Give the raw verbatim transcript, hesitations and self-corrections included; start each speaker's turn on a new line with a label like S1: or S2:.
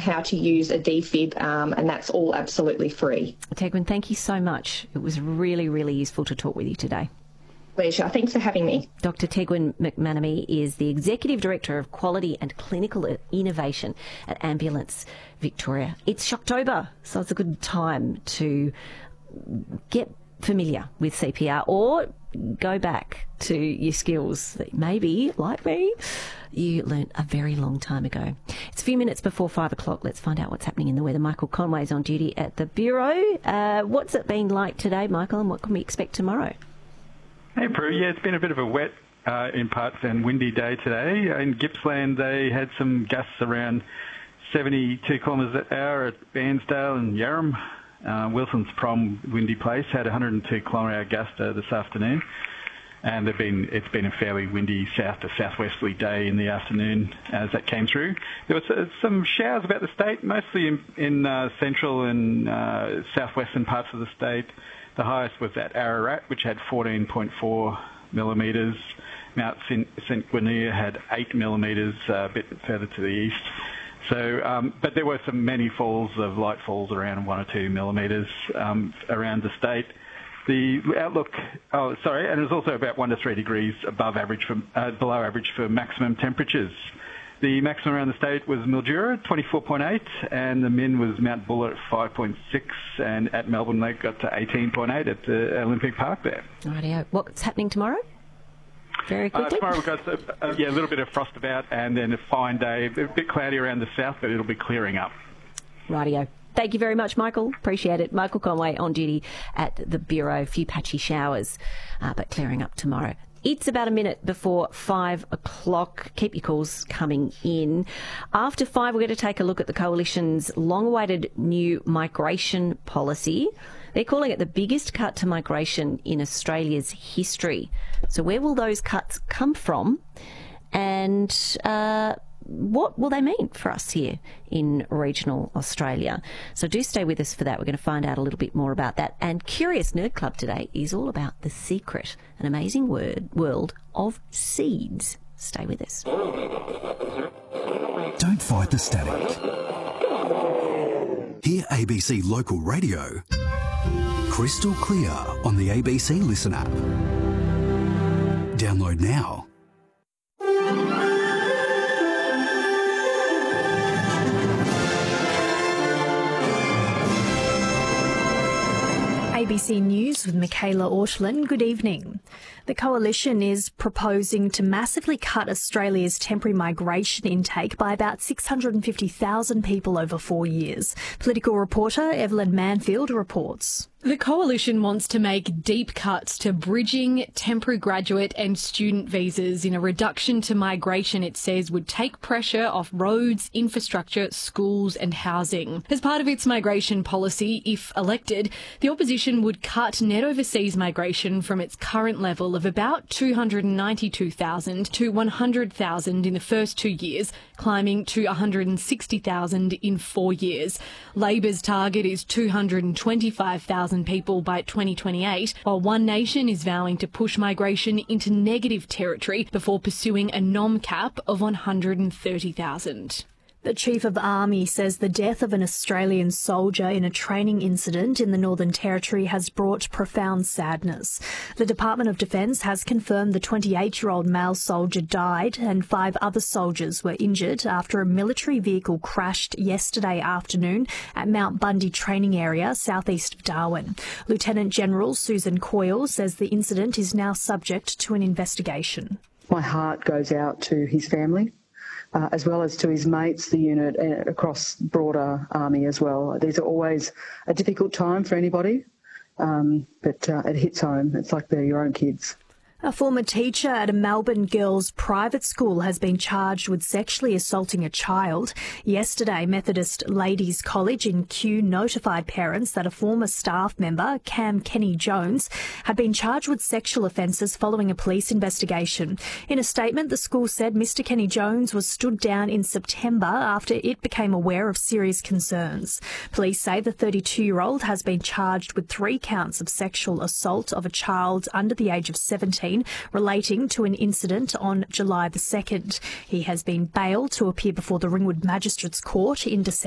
S1: how to use a defib, um, and that's all absolutely free.
S2: Tegwin, thank you so much. It was really, really useful to talk with you today.
S1: Pleasure. Thanks for having me.
S2: Doctor Tegwin McManamy is the Executive Director of Quality and Clinical Innovation at Ambulance Victoria. It's Shocktober, so it's a good time to get familiar with C P R or go back to your skills that maybe, like me, you learnt a very long time ago. It's a few minutes before five o'clock. Let's find out what's happening in the weather. Michael Conway's on duty at the Bureau. Uh, what's it been like today, Michael, and what can we expect tomorrow?
S3: Hey, Prue. Yeah, it's been a bit of a wet uh, in parts and windy day today. In Gippsland, they had some gusts around seventy-two kilometres an hour at Bairnsdale and Yarram. Uh, Wilson's Prom windy place had one hundred two kilometre hour gust uh, this afternoon. And they've been, it's been a fairly windy south to southwesterly day in the afternoon as that came through. There was uh, some showers about the state, mostly in, in uh, central and uh, southwestern parts of the state. The highest was at Ararat, which had fourteen point four millimetres. Mount Saint Guinea had eight millimetres, uh, a bit further to the east. So, um, but there were some many falls of light falls around one or two millimetres um, around the state. The outlook, oh, sorry, and it was also about one to three degrees above average, for, uh, below average for maximum temperatures. The maximum around the state was Mildura, twenty-four point eight, and the min was Mount Buller at five point six, and at Melbourne Lake got to eighteen point eight at the Olympic Park there.
S2: Rightio. What's happening tomorrow? Very quickly.
S3: Uh, tomorrow we've got uh, uh, yeah, a little bit of frost about, and then a fine day, a bit cloudy around the south, but it'll be clearing up.
S2: Rightio. Thank you very much, Michael. Appreciate it. Michael Conway on duty at the Bureau. A few patchy showers, uh, but clearing up tomorrow. It's about a minute before five o'clock. Keep your calls coming in. After five, we're going to take a look at the Coalition's long-awaited new migration policy. They're calling it the biggest cut to migration in Australia's history. So where will those cuts come from? And uh, what will they mean for us here in regional Australia? So do stay with us for that. We're going to find out a little bit more about that. And Curious Nerd Club today is all about the secret, an amazing word, world of seeds. Stay with us.
S4: Don't fight the static. Hear A B C Local Radio crystal clear on the A B C Listen app. Download now.
S5: A B C News with Michaela Ortlin. Good evening. The Coalition is proposing to massively cut Australia's temporary migration intake by about six hundred fifty thousand people over four years. Political reporter Evelyn Manfield reports.
S6: The Coalition wants to make deep cuts to bridging, temporary graduate and student visas in a reduction to migration it says would take pressure off roads, infrastructure, schools and housing. As part of its migration policy, if elected, the opposition would cut net overseas migration from its current level of about two hundred ninety-two thousand to one hundred thousand in the first two years, climbing to one hundred sixty thousand in four years. Labor's target is two hundred twenty-five thousand people by twenty twenty-eight, while One Nation is vowing to push migration into negative territory before pursuing a nom cap of one hundred thirty thousand.
S5: The Chief of Army says the death of an Australian soldier in a training incident in the Northern Territory has brought profound sadness. The Department of Defence has confirmed the twenty-eight-year-old male soldier died and five other soldiers were injured after a military vehicle crashed yesterday afternoon at Mount Bundy Training Area, southeast of Darwin. Lieutenant General Susan Coyle says the incident is now subject to an investigation.
S7: My heart goes out to his family. Uh, as well as to his mates, the unit, and across broader Army as well. These are always a difficult time for anybody, um, but uh, it hits home. It's like they're your own kids.
S5: A former teacher at a Melbourne girls' private school has been charged with sexually assaulting a child. Yesterday, Methodist Ladies College in Kew notified parents that a former staff member, Cam Kenny Jones, had been charged with sexual offences following a police investigation. In a statement, the school said Mister Kenny Jones was stood down in September after it became aware of serious concerns. Police say the thirty-two-year-old has been charged with three counts of sexual assault of a child under the age of seventeen, relating to an incident on July the second. He has been bailed to appear before the Ringwood Magistrates Court in December.